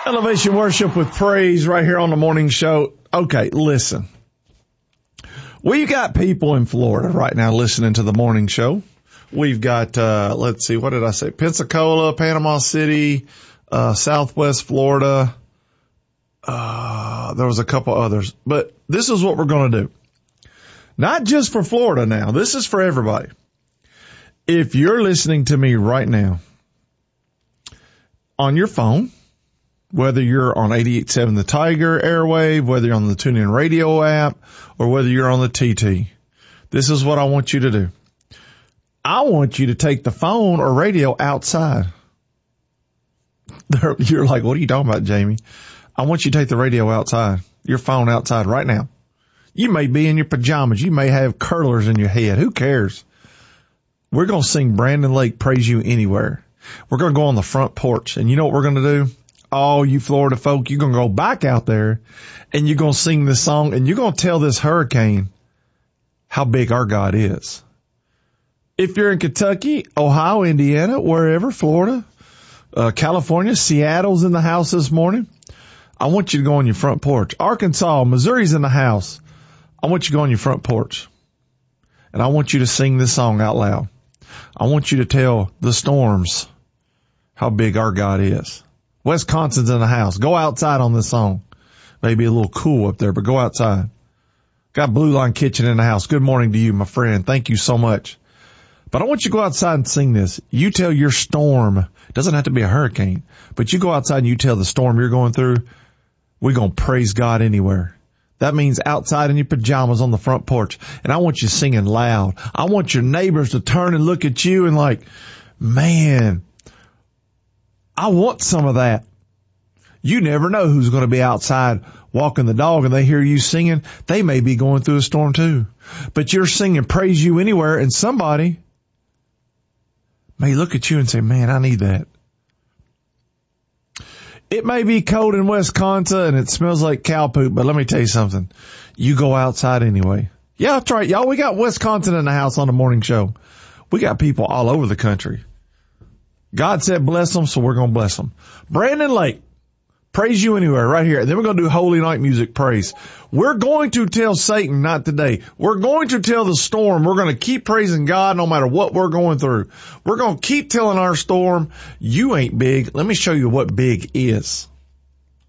Elevation Worship with Praise right here on the morning show. Okay, listen. We've got people in Florida right now listening to the morning show. We've got, let's see, what did I say? Pensacola, Panama City, Southwest Florida. There was a couple others, but this is what we're going to do. Not just for Florida now. This is for everybody. If you're listening to me right now on your phone, whether you're on 88.7 The Tiger airwave, whether you're on the TuneIn Radio app, or whether you're on the TT, this is what I want you to do. I want you to take the phone or radio outside. You're like, what are you talking about, Jamie? I want you to take the radio outside, your phone outside right now. You may be in your pajamas. You may have curlers in your head. Who cares? We're going to sing Brandon Lake Praise You Anywhere. We're going to go on the front porch. And you know what we're going to do? Oh, you Florida folk, you're going to go back out there and you're going to sing this song and you're going to tell this hurricane how big our God is. If you're in Kentucky, Ohio, Indiana, wherever, Florida, California, Seattle's in the house this morning, I want you to go on your front porch. Arkansas, Missouri's in the house. I want you to go on your front porch. And I want you to sing this song out loud. I want you to tell the storms how big our God is. Wisconsin's in the house. Go outside on this song. Maybe a little cool up there, but go outside. Got Blue Line Kitchen in the house. Good morning to you, my friend. Thank you so much. But I want you to go outside and sing this. You tell your storm. It doesn't have to be a hurricane, but you go outside and you tell the storm you're going through, we're going to praise God anywhere. That means outside in your pajamas on the front porch. And I want you singing loud. I want your neighbors to turn and look at you and like, man, I want some of that. You never know who's going to be outside walking the dog and they hear you singing. They may be going through a storm too. But you're singing Praise You Anywhere and somebody may look at you and say, man, I need that. It may be cold in Wisconsin and it smells like cow poop, but let me tell you something. You go outside anyway. Yeah, that's right, y'all. We got Wisconsin in the house on the morning show. We got people all over the country. God said bless them, so we're going to bless them. Brandon Lake, Praise You Anywhere right here. And then we're going to do Holy Night Music Praise. We're going to tell Satan, not today. We're going to tell the storm. We're going to keep praising God no matter what we're going through. We're going to keep telling our storm, you ain't big. Let me show you what big is.